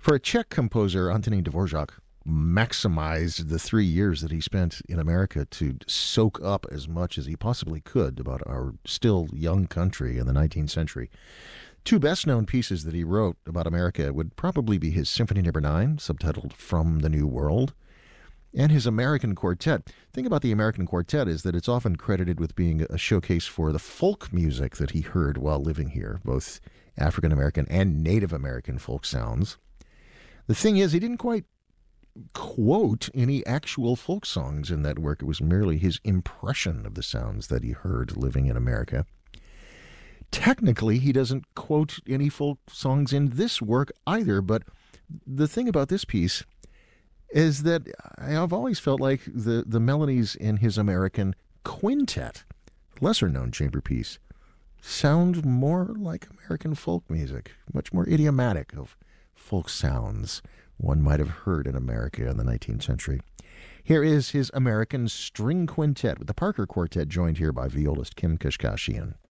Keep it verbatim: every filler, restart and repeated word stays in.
For a Czech composer, Antonín Dvorak maximized the three years that he spent in America to soak up as much as he possibly could about our still young country in the nineteenth century. Two best known pieces that he wrote about America would probably be his Symphony Number nine, subtitled From the New World, and his American Quartet. The thing about the American Quartet is that it's often credited with being a showcase for the folk music that he heard while living here, both African American and Native American folk sounds. The thing is, he didn't quite quote any actual folk songs in that work. It was merely his impression of the sounds that he heard living in America. Technically, he doesn't quote any folk songs in this work either, but the thing about this piece is that I've always felt like the, the melodies in his American Quintet, lesser-known chamber piece, sound more like American folk music, much more idiomatic of folk sounds one might have heard in America in the nineteenth century. Here is his American String Quintet with the Parker Quartet, joined here by violist Kim Kashkashian.